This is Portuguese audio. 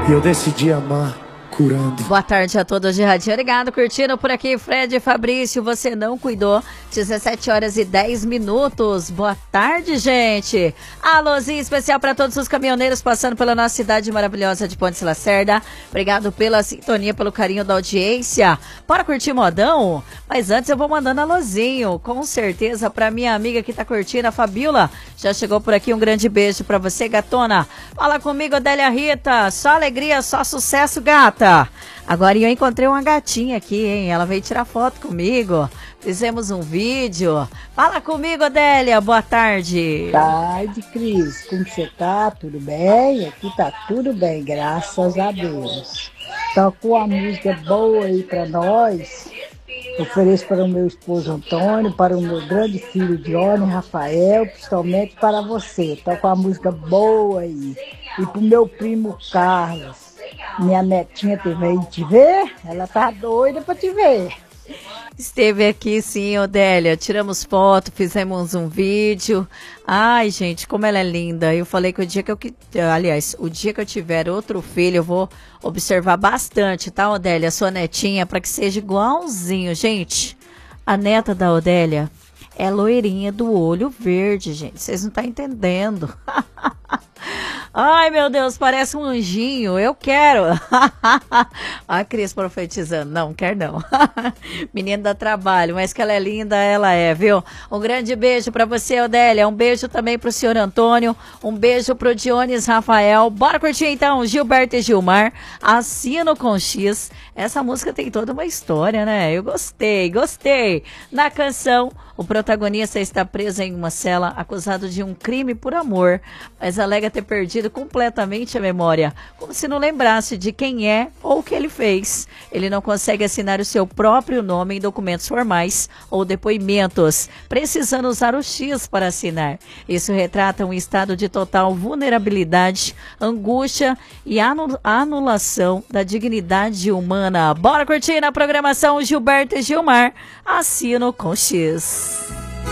E eu decidi amar curando. Boa tarde a todos de Radinho Ligado, curtindo por aqui, Fred e Fabrício, você não cuidou, 17 horas e 10 minutos, boa tarde, gente. Alôzinho especial para todos os caminhoneiros passando pela nossa cidade maravilhosa de Pontes Lacerda, obrigado pela sintonia, pelo carinho da audiência, bora curtir modão? Mas antes eu vou mandando alôzinho, com certeza para minha amiga que tá curtindo, a Fabiola, já chegou por aqui, um grande beijo para você, gatona. Fala comigo, Adélia Rita, só alegria, só sucesso, gata. Agora eu encontrei uma gatinha aqui, hein? Ela veio tirar foto comigo. Fizemos um vídeo. Fala comigo, Adélia. Boa tarde. Boa tarde, Cris. Como você tá? Tudo bem? Aqui tá tudo bem, graças a Deus. Tocou a música boa aí pra nós. Ofereço para o meu esposo Antônio, para o meu grande filho Johnny, Rafael, principalmente para você. Tocou a música boa aí. E pro meu primo Carlos. Minha netinha teve aí te ver, ela tá doida pra te ver. Esteve aqui sim, Odélia, tiramos foto, fizemos um vídeo. Ai, gente, como ela é linda. Eu falei que o dia que o dia que eu tiver outro filho, eu vou observar bastante, tá, Odélia, sua netinha, para que seja igualzinho. Gente, a neta da Odélia é loirinha do olho verde, gente, vocês não estão entendendo. Ai, meu Deus, parece um anjinho, eu quero. A Cris profetizando, não, quer não. Menina dá trabalho, mas que ela é linda, ela é, viu? Um grande beijo pra você, Odélia, um beijo também pro senhor Antônio, um beijo pro Dionis Rafael. Bora curtir então, Gilberto e Gilmar, Assino com X. Essa música tem toda uma história, né? Eu gostei. Na canção, o protagonista está preso em uma cela, acusado de um crime por amor, mas alega ter perdido completamente a memória, como se não lembrasse de quem é ou o que ele fez. Ele não consegue assinar o seu próprio nome em documentos formais ou depoimentos, precisando usar o X para assinar. Isso retrata um estado de total vulnerabilidade, angústia e anulação da dignidade humana. Bora curtir na programação Gilberto e Gilmar, Assino com X.